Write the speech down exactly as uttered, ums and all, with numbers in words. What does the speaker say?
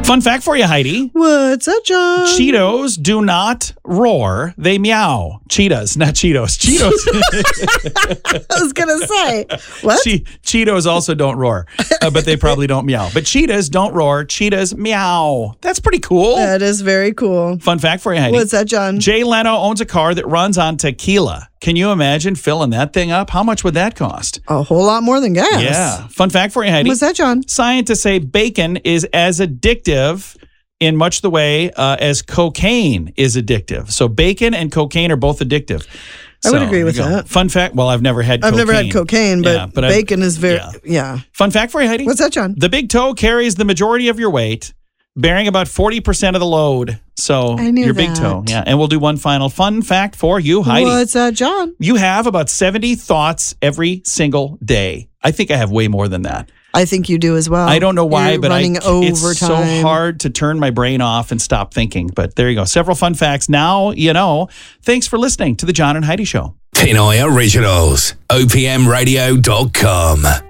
Fun fact for you, Heidi. What's up, John? Cheetos do not roar. They meow. Cheetahs, not Cheetos. Cheetos. I was going to say, what? Che- Cheetos also don't roar, uh, but they probably don't meow. But cheetahs don't roar. Cheetahs meow. That's pretty cool. That is very cool. Fun fact for you, Heidi. What's that, John? Jay Leno owns a car that runs on tequila. Can you imagine filling that thing up? How much would that cost? A whole lot more than gas. Yeah. Fun fact for you, Heidi. What's that, John? Scientists say bacon is as addictive in much the way uh, as cocaine is addictive. So bacon and cocaine are both addictive. I would So, agree there with you go. that. Fun fact, well, I've never had I've cocaine. never had cocaine, but, Yeah, but I've- bacon is very, yeah. yeah. Fun fact for you, Heidi. What's that, John? The big toe carries the majority of your weight, bearing about forty percent of the load. So I knew your big that. toe. Yeah. And we'll do one final fun fact for you, Heidi. What's that, John? You have about seventy thoughts every single day. I think I have way more than that. I think you do as well. I don't know why, You're but I, running it's so overtime. hard to turn my brain off and stop thinking. But there you go. Several fun facts. Now you know. Thanks for listening to the John and Heidi Show. Pinoy Originals. O P M radio dot com.